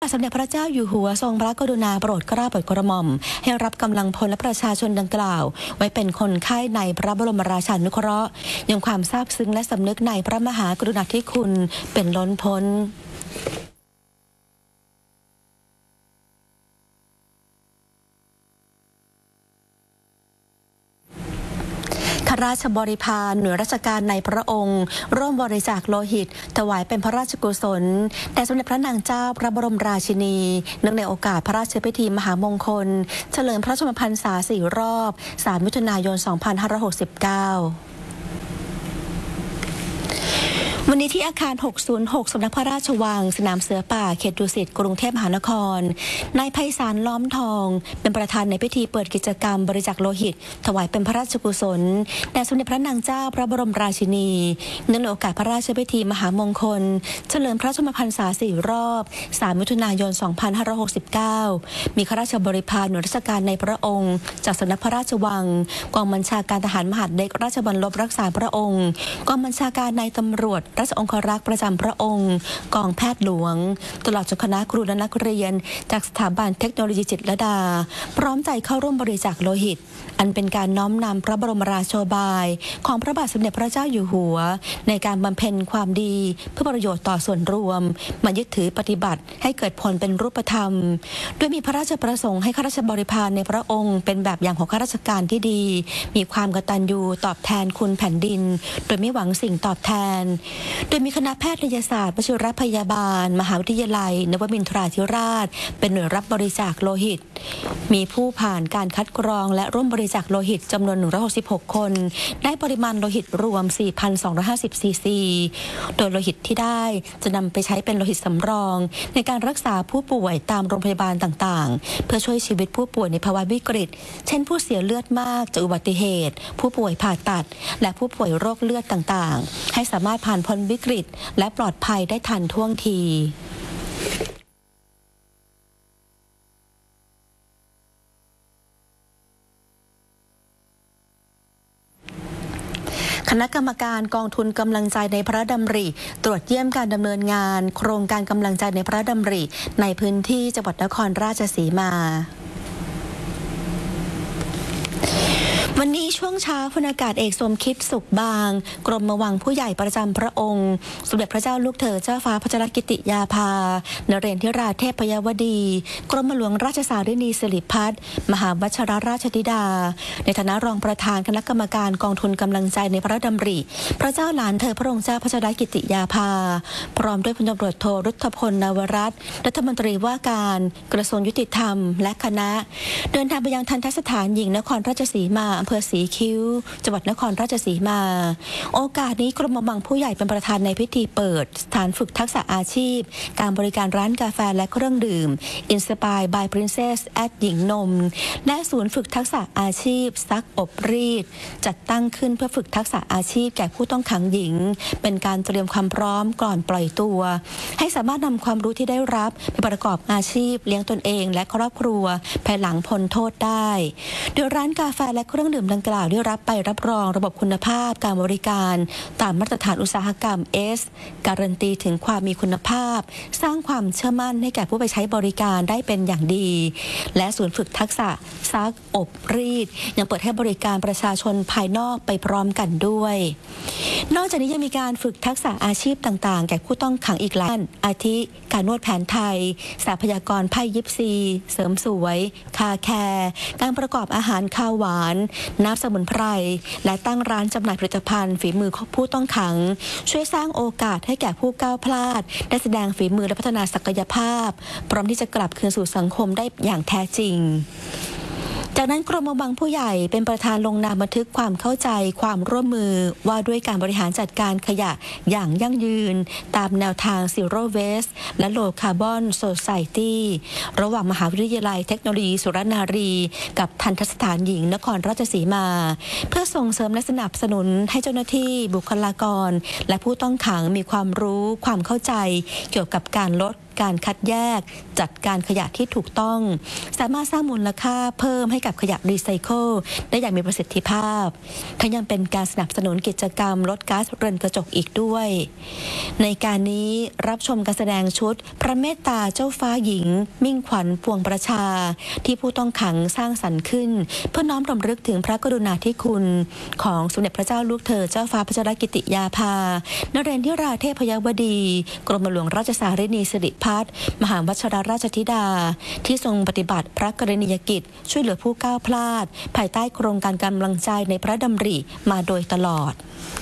สมเด็จพระเจ้าอยู่หัวทรงพระกรุณาโปรดเกล้าโปรดกระหม่อมให้รับกำลังพลและประชาชนดังกล่าวไว้เป็นคนไข้ในพระบรมราชานุเคราะห์ยังความซาบซึ้งและสำนึกในพระมหากรุณาธิคุณเป็นล้นพ้นข้าราชบริพารหน่วยราชการในพระองค์ร่วมบริจาคโลหิตถวายเป็นพระราชกุศลแด่สมเด็จพระนางเจ้าพระบรมราชินีเนื่องในโอกาสพระราชพิธีมหามงคลเฉลิมพระชนมพรรษา4 รอบ3 มิถุนายน 2569วันนี้ที่อาคาร 606 สำนักพระราชวังสนามเสือป่าเขตดุสิตกรุงเทพมหานครนายไพศาลล้อมทองเป็นประธานในพิธีเปิดกิจกรรมบริจาคโลหิตถวายเป็นพระราชกุศลแด่สมเด็จพระนางเจ้าพระบรมราชินีเนื่องในโอกาสพระราชพิธีมหามงคลเฉลิมพระชนมพรรษา4 รอบ3 มิถุนายน 2569มีข้าราชบริพารหน่วยราชการในพระองค์จากสำนักพระราชวังกองบัญชาการทหารมหาดเล็กราชบัลลบรักษาพระองค์กองบัญชาการนายตำรวจราชองครักษ์ประจำพระองค์กองแพทย์หลวงตลอดจนคณะครูและนักเรียนจากสถาบันเทคโนโลยีจิตรลดาพร้อมใจเข้าร่วมบริจาคโลหิตอันเป็นการน้อมนำพระบรมราโชบายของพระบาทสมเด็จพระเจ้าอยู่หัวในการบำเพ็ญความดีเพื่อประโยชน์ต่อส่วนรวมมายึดถือปฏิบัติให้เกิดผลเป็นรูปธรรมโดยมีพระราชประสงค์ให้ข้าราชบริพารในพระองค์เป็นแบบอย่างของข้าราชการที่ดีมีความกตัญญูตอบแทนคุณแผ่นดินโดยไม่หวังสิ่งตอบแทนโดยมีคณะแพทยศาสตร์วชิรพยาบาลมหาวิทยาลัยนวมินทราธิราชเป็นหน่วยรับบริจาคโลหิตมีผู้ผ่านการคัดกรองและร่วมบริจาคโลหิตจำนวน166 คนได้ปริมาณโลหิตรวม 4,250 ซีซีโดยโลหิตที่ได้จะนำไปใช้เป็นโลหิตสำรองในการรักษาผู้ป่วยตามโรงพยาบาลต่างๆเพื่อช่วยชีวิตผู้ป่วยในภาวะวิกฤตเช่นผู้เสียเลือดมากจากอุบัติเหตุผู้ป่วยผ่าตัดและผู้ป่วยโรคเลือดต่างๆให้สามารถผ่านพ้นวิกฤตและปลอดภัยได้ทันท่วงทีคณะกรรมการกองทุนกำลังใจในพระดำริตรวจเยี่ยมการดำเนินงานโครงการกำลังใจในพระดำริในพื้นที่จังหวัดนครราชสีมาวันนี้ช่วงเช้าพลอากาศเอกสมคิดสุขบางกรมวังผู้ใหญ่ประจำพระองค์สมเด็จพระเจ้าลูกเธอเจ้าฟ้าพัชรกิติยาภานเรนทิราเทพยวดีกรมหลวงราชสารินีสิริพัฒน์มหาวชิรราชธิดาในฐานะรองประธานคณะกรรมการกองทุนกำลังใจในพระดำริพระเจ้าหลานเธอพระองค์เจ้าพัชรกิติยาภาพร้อมด้วยพลตำรวจโทรุทธพลนวรัตน์รัฐมนตรีว่าการกระทรวงยุติธรรมและคณะเดินทางไปยังทัณฑสถานหญิงนครราชสีมาอำเภอศรีคิ้วจังหวัดนครราชสีมาโอกาสนี้กรมบังผู้ใหญ่เป็นประธานในพิธีเปิดสถานฝึกทักษะอาชีพการบริการร้านกาแฟและเครื่องดื่ม Inspire by Princess at หญิงนมและศูนย์ฝึกทักษะอาชีพซักอบรีดจัดตั้งขึ้นเพื่อฝึกทักษะอาชีพแก่ผู้ต้องขังหญิงเป็นการเตรียมความพร้อมก่อนปล่อยตัวให้สามารถนำความรู้ที่ได้รับไปประกอบอาชีพเลี้ยงตนเองและครอบครัวภายหลังพ้นโทษได้โดยร้านกาแฟและเครื่องดื่มดังกล่าวได้รับไปรับรองระบบคุณภาพการบริการตามมาตรฐานอุตสาหกรรม S การันตีถึงความมีคุณภาพสร้างความเชื่อมั่นให้แก่ผู้ไปใช้บริการได้เป็นอย่างดีและศูนย์ฝึกทักษะซักอบรีดยังเปิดให้บริการประชาชนภายนอกไปพร้อมกันด้วยนอกจากนี้ยังมีการฝึกทักษะอาชีพต่างๆแก่ผู้ต้องขังอีกหลายอาทิการนวดแผนไทยสถาปัตยกรไพ่ยิปซีเสริมสวยคาแคร์การประกอบอาหารข้าวหวานน้ำสมุนไพรและตั้งร้านจำหน่ายผลิตภัณฑ์ฝีมือของผู้ต้องขังช่วยสร้างโอกาสให้แก่ผู้ก้าวพลาดได้แสดงฝีมือและพัฒนาศักยภาพพร้อมที่จะกลับคืนสู่สังคมได้อย่างแท้จริงจากนั้นกรมบังผู้ใหญ่เป็นประธานลงนามบันทึกความเข้าใจความร่วมมือว่าด้วยการบริหารจัดการขยะอย่างยั่งยืนตามแนวทาง Zero Waste และ Low Carbon Society ระหว่างมหาวิทยาลัยเทคโนโลยีสุรนารีกับทัณฑสถานหญิงนครราชสีมาเพื่อส่งเสริมและสนับสนุนให้เจ้าหน้าที่บุคลากรและผู้ต้องขังมีความรู้ความเข้าใจเกี่ยวกับการลดการคัดแยกจัดการขยะที่ถูกต้องสามารถสร้างมูลค่าเพิ่มให้กับขยะรีไซเคิลได้อย่างมีประสิทธิภาพทั้งยังเป็นการสนับสนุนกิจกรรมลดก๊าซเรือนกระจกอีกด้วยในการนี้รับชมการแสดงชุดพระเมตตาเจ้าฟ้าหญิงมิ่งขวัญปวงประชาที่ผู้ต้องขังสร้างสรรค์ขึ้นเพื่อน้อมรำลึกถึงพระกรุณาธิคุณของสมเด็จพระเจ้าลูกเธอเจ้าฟ้าพัชรกิติยาภานเรนทิราเทพยวดีกรมหลวงราชสารินีสิริพัฒน์มหาวชิรราชธิดาที่ทรงปฏิบัติพระกรณียกิจช่วยเหลือผู้ก้าวพลาดภายใต้โครงการกำลังใจในพระดำริมาโดยตลอด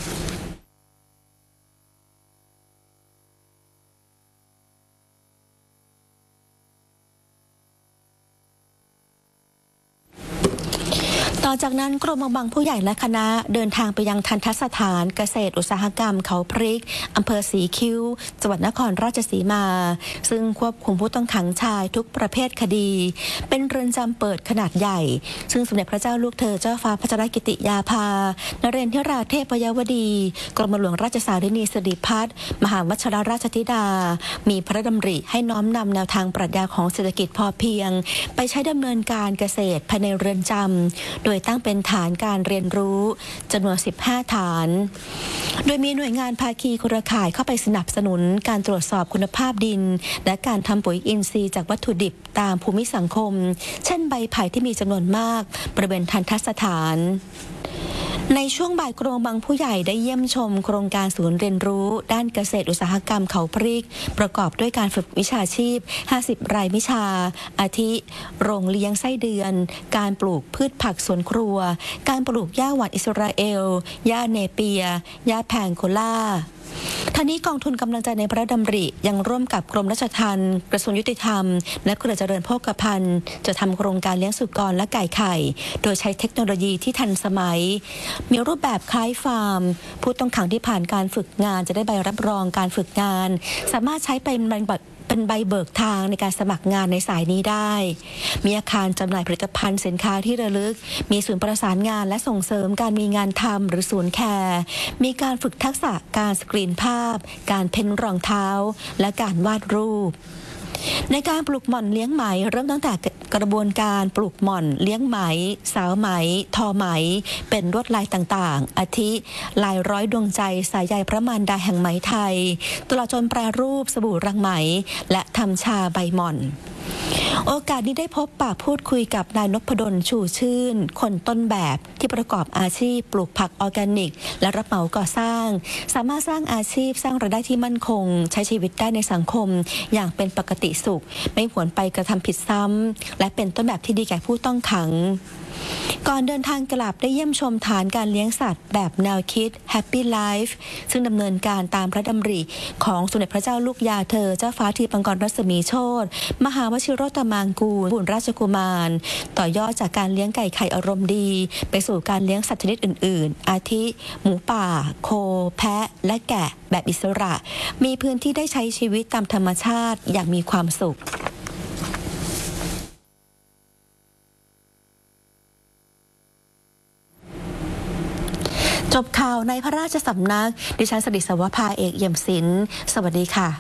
ต่อจากนั้นกรมบังผู้ใหญ่และคณะเดินทางไปยังทัณฑสถานเกษตรอุตสาหกรรมเขาพริกอำเภอศรีคิ้วจังหวัดนครราชสีมาซึ่งควบคุมผู้ต้องขังชายทุกประเภทคดีเป็นเรือนจำเปิดขนาดใหญ่ซึ่งสมเด็จพระเจ้าลูกเธอเจ้าฟ้าพัชรกิติยาภานเรนทิราเทพยวดีกรมหลวงราชสารินีสิริพัฒน์มหาวชิรราชธิดามีพระดำริให้น้อมนำแนวทางปรัชญาของเศรษฐกิจพอเพียงไปใช้ดำเนินการเกษตรภายในเรือนจำโดยตั้งเป็นฐานการเรียนรู้จำนวน15ฐานโดยมีหน่วยงานภาคีเครือข่ายเข้าไปสนับสนุนการตรวจสอบคุณภาพดินและการทำปุ๋ยอินทรีย์จากวัตถุดิบตามภูมิสังคมเช่นใบไผ่ที่มีจำนวนมากบริเวณทัณฑสถานในช่วงบ่ายกรมบังผู้ใหญ่ได้เยี่ยมชมโครงการศูนย์เรียนรู้ด้านเกษตรอุตสาหกรรมเขาพริกประกอบด้วยการฝึกวิชาชีพ50รายวิชาอาทิโรงเลี้ยงไส้เดือนการปลูกพืชผักสวนครัวการปลูกหญ้าหวานอิสราเอลหญ้าเนเปียหญ้าแพงโคล่าทั้งนี้กองทุนกำลังใจในพระดำริยังร่วมกับกรมราชทัณฑ์กระทรวงยุติธรรมและเครือเจริญโภคภัณฑ์จะทำโครงการเลี้ยงสุกรและไก่ไข่โดยใช้เทคโนโลยีที่ทันสมัยมีรูปแบบคล้ายฟาร์มผู้ต้องขังที่ผ่านการฝึกงานจะได้ใบรับรองการฝึกงานสามารถใช้เป็นใบเบิกทางในการสมัครงานในสายนี้ได้มีอาคารจำหน่ายผลิตภัณฑ์สินค้าที่ระลึกมีศูนย์ประสานงานและส่งเสริมการมีงานทำหรือศูนย์แคร์มีการฝึกทักษะการสกรีนภาพการเพ้นรองเท้าและการวาดรูปในการปลูกหม่อนเลี้ยงไหมเริ่มตั้งแต่กระบวนการปลูกหม่อนเลี้ยงไหมสาวไหมทอไหมเป็นลวดลายต่างๆอาทิลายร้อยดวงใจสายใยพระมารดาแห่งไหมไทยตลอดจนแปรรูปสบู่รังไหมและทำชาใบหม่อนโอกาสนี้ได้พบปะพูดคุยกับนายนพดลชูชื่นคนต้นแบบที่ประกอบอาชีพปลูกผักออร์แกนิกและรับเหมาก่อสร้างสามารถสร้างอาชีพสร้างรายได้ที่มั่นคงใช้ชีวิตได้ในสังคมอย่างเป็นปกติสุขไม่หวนไปกระทำผิดซ้ำและเป็นต้นแบบที่ดีแก่ผู้ต้องขังก่อนเดินทางกลับได้เยี่ยมชมฐานการเลี้ยงสัตว์แบบแนวคิด Happy Life ซึ่งดำเนินการตามพระดำริของสมเด็จพระเจ้าลูกยาเธอเจ้าฟ้าทีปังกรรัศมีโชติมหาวชิโรตมางกูลบุญราชกุมารต่อยอดจากการเลี้ยงไก่ไข่อารมณ์ดีไปสู่การเลี้ยงสัตว์ชนิดอื่นๆอาทิหมูป่าโคแพะและแกะแบบอิสระมีพื้นที่ได้ใช้ชีวิตตามธรรมชาติอย่างมีความสุขจบข่าวในพระราชสำนักดิฉันสริศวภาเอกเยี่ยมศิลป์สวัสดีค่ะ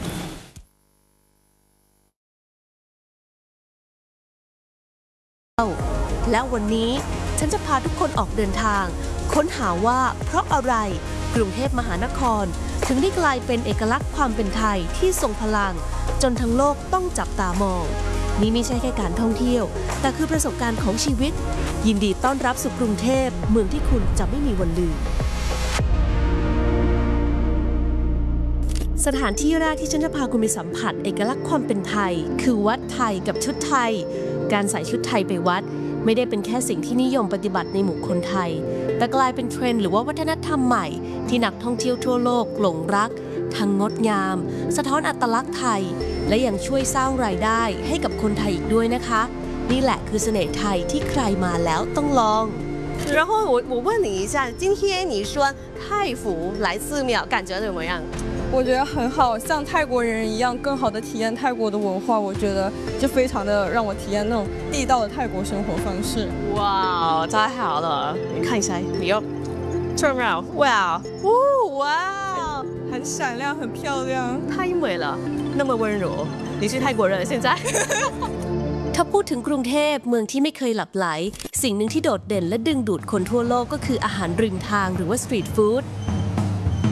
และวันนี้ฉันจะพาทุกคนออกเดินทางค้นหาว่าเพราะอะไรกรุงเทพมหานครถึงได้กลายเป็นเอกลักษณ์ความเป็นไทยที่ทรงพลังจนทั้งโลกต้องจับตามองนี่ไม่ใช่แค่การท่องเที่ยวแต่คือประสบการณ์ของชีวิตยินดีต้อนรับสู่กรุงเทพเมืองที่คุณจะไม่มีวันลืมสถานที่แรกที่ฉันจะพาคุณไปสัมผัสเอกลักษณ์ความเป็นไทยคือวัดไทยกับชุดไทยการใส่ชุดไทยไปวัดไม่ได้เป็นแค่สิ่งที่นิยมปฏิบัติในหมู่คนไทยแต่กลายเป็นเทรนด์หรือว่าวัฒนธรรมใหม่ที่นักท่องเที่ยวทั่วโลกหลงรักทั้งงดงามสะท้อนอัตลักษณ์ไทยและยังช่วยสร้างรายได้ให้กับคนไทยอีกด้วยนะคะนี่แหละคือเสน่ห์ไทยที่ใครมาแล้วต้องลอง然后我问你一下，今天你说泰服来寺庙，感觉怎么样？ 我觉得很好，像泰国人一样，更好的体验泰国的文化。我觉得就非常的让我体验那种地道的泰国生活方式。 哇，太好了！你看一下，你又turn around，哇，哦，哇， 很闪亮，很漂亮， 太美了。 那么温柔。你是泰国人现在？ ถ้าพูดถึงกรุงเทพเมืองที่ไม่เคยหลับไหล สิ่งหนึ่งที่โดดเด่นและดึงดูดคนทั่วโลกก็คืออาหารริมทางหรือว่าสตรีทฟู้ด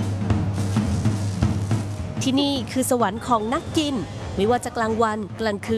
ที่นี่คือสวรรค์ของนักกิน ไม่ว่าจะกลางวันกลางคืน